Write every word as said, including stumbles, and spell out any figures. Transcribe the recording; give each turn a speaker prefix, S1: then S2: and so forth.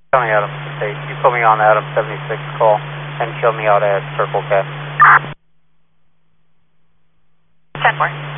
S1: Tell me Adam six eight. You put me on Adam seventy-six call and kill me out at Circle K.
S2: ten four.